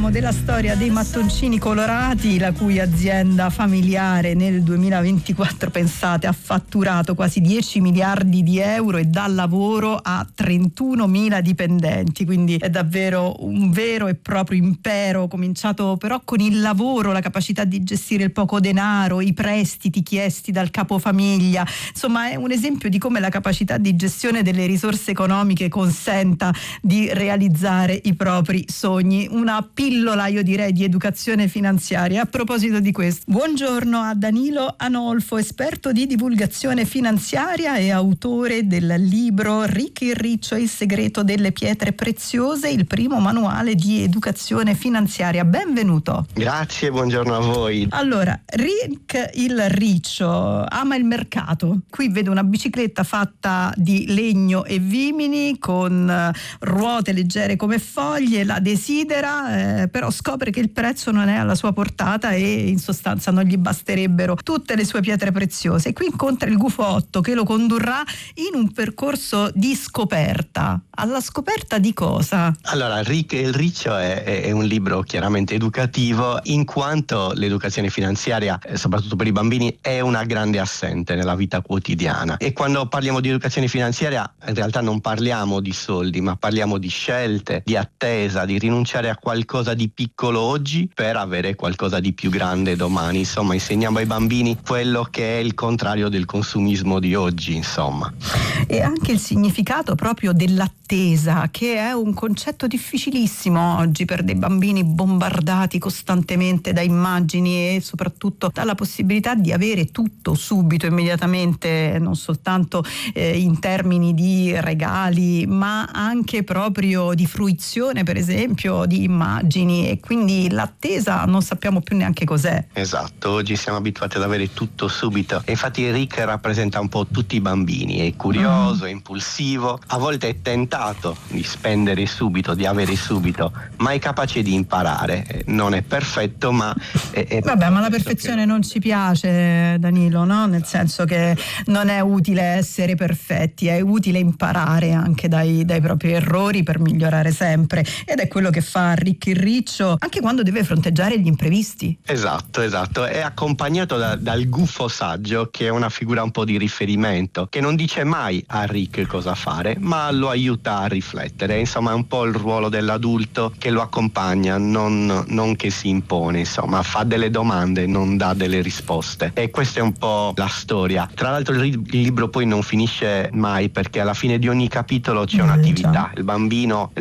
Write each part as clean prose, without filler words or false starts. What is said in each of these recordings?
parlavamo della storia dei mattoncini colorati, la cui azienda familiare nel 2024, pensate, ha fatturato quasi 10 miliardi di euro e dà lavoro a 31.000 dipendenti, quindi è davvero un vero e proprio impero, cominciato però con il lavoro, la capacità di gestire il poco denaro, i prestiti chiesti dal capofamiglia. Insomma, è un esempio di come la capacità di gestione delle risorse economiche consenta di realizzare i propri sogni. Una pillola, io direi, di educazione finanziaria. A proposito di questo, buongiorno a Danilo Anolfo, esperto di divulgazione finanziaria e autore del libro Ricchi e Riccio e il segreto delle pietre preziose, il primo manuale di educazione finanziaria. Benvenuto. Grazie, buongiorno a voi. Allora, Rick il Riccio ama il mercato. Qui vedo una bicicletta fatta di legno e vimini con ruote leggere come foglie, la desidera, però scopre che il prezzo non è alla sua portata e in sostanza non gli basterebbero tutte le sue pietre preziose. E qui incontra il Gufotto che lo condurrà in un percorso di scoperta. Alla scoperta di cosa? Allora, Rick e il Riccio è un libro chiaramente educativo, in quanto l'educazione finanziaria, soprattutto per i bambini, è una grande assente nella vita quotidiana. E quando parliamo di educazione finanziaria, in realtà non parliamo di soldi, ma parliamo di scelte, di attesa, di rinunciare a qualcosa di piccolo oggi per avere qualcosa di più grande domani. Insomma, insegniamo ai bambini quello che è il contrario del consumismo di oggi, insomma. E anche il significato proprio dell'attesa, che è un concetto difficilissimo oggi per dei bambini bombardati costantemente da immagini e soprattutto dalla possibilità di avere tutto subito, immediatamente, non soltanto in termini di regali, ma anche proprio di fruizione, per esempio, di immagini, e quindi l'attesa non sappiamo più neanche cos'è. Esatto, oggi siamo abituati ad avere tutto subito e infatti Rick rappresenta un po' tutti i bambini, è curioso, è impulsivo, a volte è tentato di spendere subito, di avere subito, ma è capace di imparare. Non è perfetto, ma vabbè, ma la perfezione non ci piace, Danilo, no? Nel senso che non è utile essere perfetti, è utile imparare anche dai propri errori per migliorare sempre, ed è quello che fa Rick il Riccio anche quando deve fronteggiare gli imprevisti. Esatto, è accompagnato dal gufo saggio, che è una figura un po' di riferimento, che non dice mai a Rick cosa fare, ma lo aiuta a riflettere. Insomma, è un po' il ruolo dell'adulto che lo accompagna, non che si impone, insomma, fa delle domande, non dà delle risposte, e questa è un po' la storia. Tra l'altro il libro poi non finisce mai, perché alla fine di ogni capitolo c'è un'attività. Il bambino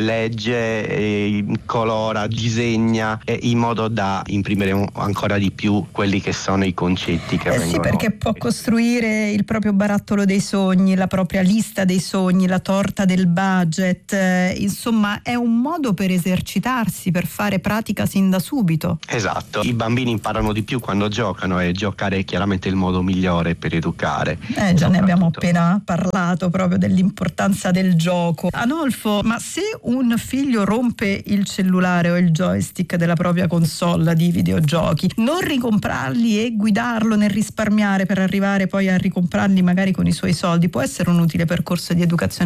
legge, colora, disegna, in modo da imprimere ancora di più quelli che sono i concetti che vengono. Sì, perché può costruire il proprio barattolo dei sogni, la propria lista dei sogni, la torta del budget, insomma è un modo per esercitarsi, per fare pratica sin da subito. Esatto, i bambini imparano di più quando giocano, e giocare è chiaramente il modo migliore per educare. Già ne abbiamo appena parlato proprio dell'importanza del gioco. Anolfo, ma se un figlio rompe il cellulare o il joystick della propria console di videogiochi, non ricomprarli e guidarlo nel risparmiare per arrivare poi a ricomprarli magari con i suoi soldi può essere un utile percorso di educazione